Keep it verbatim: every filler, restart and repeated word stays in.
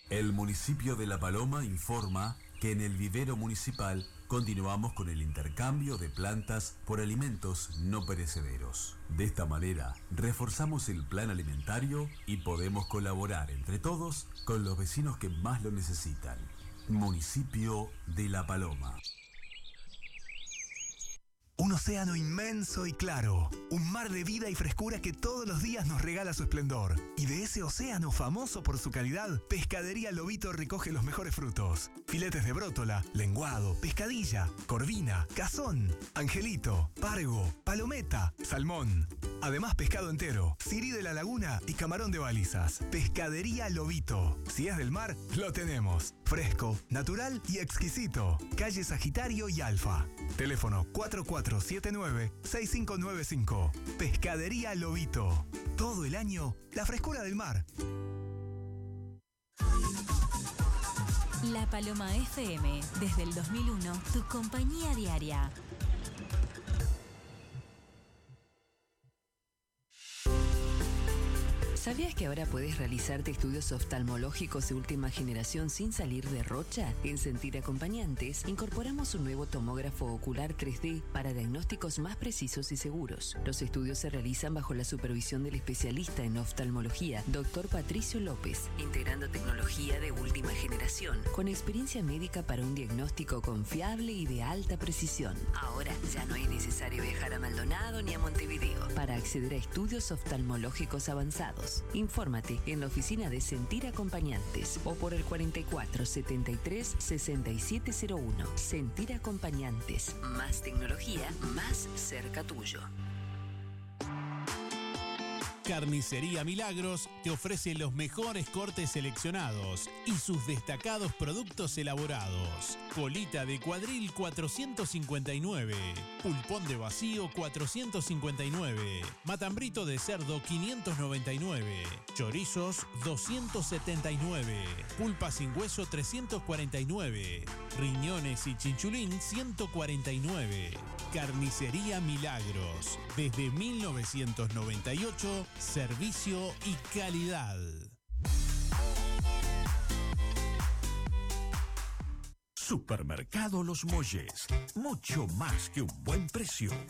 El municipio de La Paloma informa que en el vivero municipal continuamos con el intercambio de plantas por alimentos no perecederos. De esta manera, reforzamos el plan alimentario y podemos colaborar entre todos con los vecinos que más lo necesitan. Municipio de La Paloma. Un océano inmenso y claro, un mar de vida y frescura que todos los días nos regala su esplendor. Y de ese océano famoso por su calidad, Pescadería Lobito recoge los mejores frutos. Filetes de brótola, lenguado, pescadilla, corvina, cazón, angelito, pargo, palometa, salmón. Además pescado entero, sirí de la laguna y camarón de balizas. Pescadería Lobito. Si es del mar, lo tenemos. Fresco, natural y exquisito. Calle Sagitario y Alfa. Teléfono cuatro cuatro siete nueve seis cinco nueve cinco. Pescadería Lobito. Todo el año, la frescura del mar. La Paloma F M, desde el dos mil uno, tu compañía diaria. ¿Sabías que ahora puedes realizarte estudios oftalmológicos de última generación sin salir de Rocha? En Sentir Acompañantes incorporamos un nuevo tomógrafo ocular tres D para diagnósticos más precisos y seguros. Los estudios se realizan bajo la supervisión del especialista en oftalmología, doctor Patricio López, integrando tecnología de última generación, con experiencia médica para un diagnóstico confiable y de alta precisión. Ahora ya no es necesario viajar a Maldonado ni a Montevideo para acceder a estudios oftalmológicos avanzados. Infórmate en la oficina de Sentir Acompañantes o por el cuarenta y cuatro setenta y tres sesenta y siete cero uno. Sentir Acompañantes. Más tecnología, más cerca tuyo. Carnicería Milagros te ofrece los mejores cortes seleccionados y sus destacados productos elaborados. Colita de cuadril cuatrocientos cincuenta y nueve, pulpón de vacío cuatrocientos cincuenta y nueve, matambrito de cerdo quinientos noventa y nueve, chorizos doscientos setenta y nueve, pulpa sin hueso trescientos cuarenta y nueve, riñones y chinchulín ciento cuarenta y nueve. Carnicería Milagros, desde mil novecientos noventa y ocho, servicio y calidad. Supermercado Los Molles, mucho más que un buen precio.